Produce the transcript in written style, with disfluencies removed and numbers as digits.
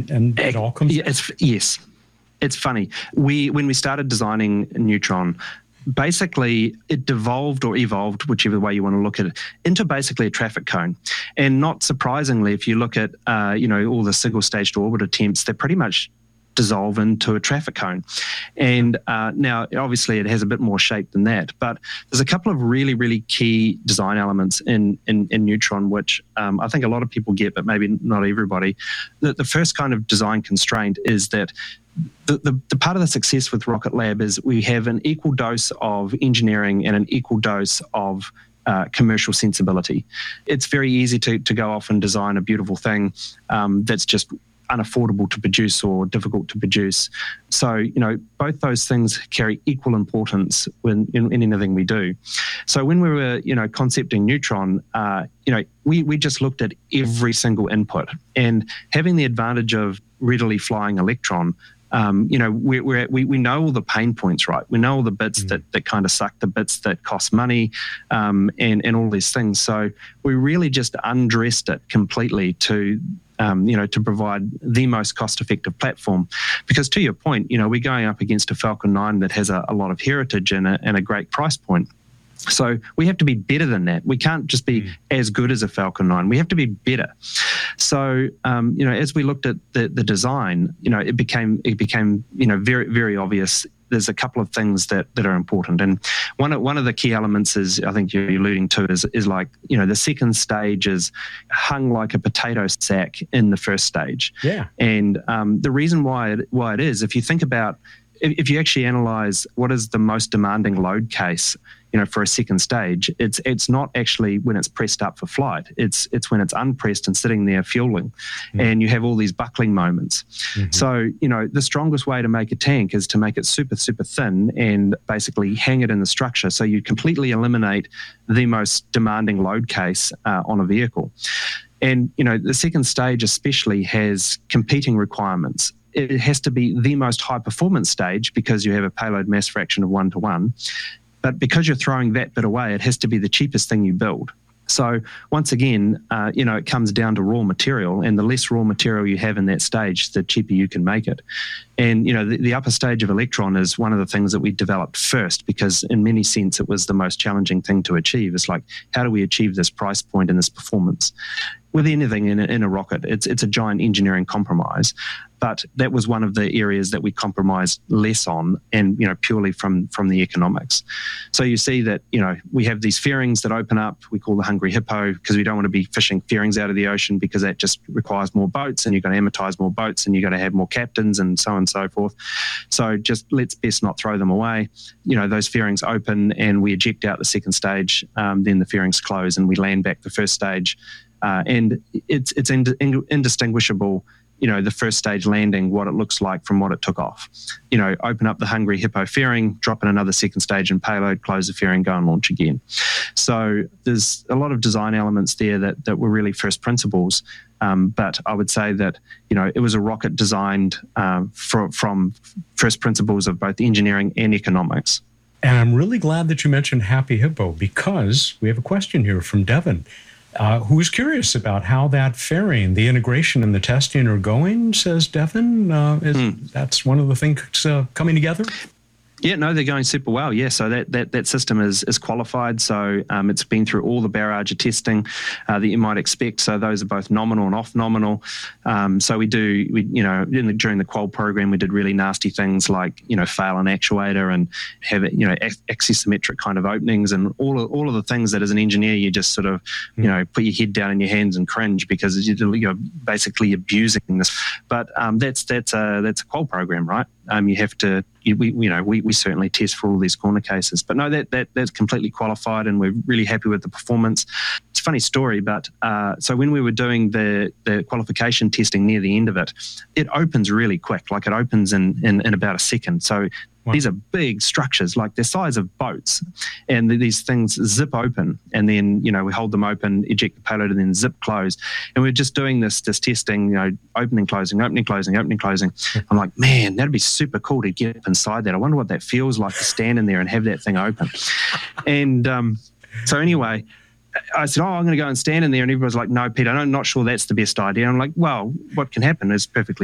and it all comes. Yes, it's funny. When we started designing Neutron, basically it devolved or evolved, whichever way you want to look at it, into basically a traffic cone. And not surprisingly, if you look at all the single stage to orbit attempts, they're pretty much dissolve into a traffic cone. And now, obviously, it has a bit more shape than that. But there's a couple of really, really key design elements in Neutron, which I think a lot of people get, but maybe not everybody. The first kind of design constraint is that the part of the success with Rocket Lab is we have an equal dose of engineering and an equal dose of commercial sensibility. It's very easy to go off and design a beautiful thing that's just unaffordable to produce or difficult to produce. So, both those things carry equal importance in anything we do. So when we were, concepting Neutron, we just looked at every single input, and having the advantage of readily flying Electron, we know all the pain points, right? We know all the bits that kind of suck, the bits that cost money, and all these things. So we really just undressed it completely to provide the most cost-effective platform. Because to your point, we're going up against a Falcon 9 that has a lot of heritage and a great price point. So we have to be better than that. We can't just be as good as a Falcon 9. We have to be better. So, as we looked at the design, it became very, very obvious. There's a couple of things that are important, and one of the key elements is, I think you're alluding to, is like, the second stage is hung like a potato sack in the first stage. Yeah. And the reason why it is, if you think about, if you actually analyze what is the most demanding load case, for a second stage, it's not actually when it's pressed up for flight. It's when it's unpressed and sitting there fueling, and you have all these buckling moments. So, the strongest way to make a tank is to make it super, super thin and basically hang it in the structure. So you completely eliminate the most demanding load case on a vehicle. And, the second stage especially has competing requirements. It has to be the most high performance stage because you have a payload mass fraction of 1-to-1. But because you're throwing that bit away, it has to be the cheapest thing you build. So once again, it comes down to raw material, and the less raw material you have in that stage, the cheaper you can make it. And, the upper stage of Electron is one of the things that we developed first, because in many sense, it was the most challenging thing to achieve. It's like, how do we achieve this price point and this performance? With anything in a rocket, it's a giant engineering compromise. But that was one of the areas that we compromised less on, and purely from the economics. So you see that we have these fairings that open up. We call the Hungry Hippo, because we don't want to be fishing fairings out of the ocean, because that just requires more boats, and you're going to amortize more boats, and you're going to have more captains, and so on and so forth. So just let's best not throw them away. Those fairings open, and we eject out the second stage. Then the fairings close, and we land back the first stage. And it's indistinguishable, the first stage landing, what it looks like from what it took off. Open up the Hungry Hippo fairing, drop in another second stage and payload, close the fairing, go and launch again. So there's a lot of design elements there that were really first principles. But I would say that, it was a rocket designed from first principles of both engineering and economics. And I'm really glad that you mentioned Happy Hippo, because we have a question here from Devin, who's curious about how that fairing, the integration and the testing are going, says Devin. That's one of the things coming together? Yeah, no, they're going super well. Yeah, so that system is qualified. So it's been through all the barrage of testing that you might expect. So those are both nominal and off nominal. So during the qual program, we did really nasty things like fail an actuator and have it axisymmetric kind of openings, and all of the things that as an engineer you just sort of put your head down in your hands and cringe, because you're basically abusing this. But that's a qual program, right? You have to. We certainly test for all these corner cases, but no, that's completely qualified, and we're really happy with the performance. It's a funny story, but so when we were doing the qualification testing near the end of it, it opens really quick, like it opens in about a second. So these are big structures, like the size of boats, and these things zip open, and then we hold them open, eject the payload, and then zip close. And we're just doing this testing, opening, closing, opening, closing, opening, closing. I'm like, man, that'd be super cool to get up inside that. I wonder what that feels like to stand in there and have that thing open. And so anyway, I said, I'm going to go and stand in there, and everybody's like, no, Peter, I'm not sure that's the best idea. And I'm like, well, what can happen is perfectly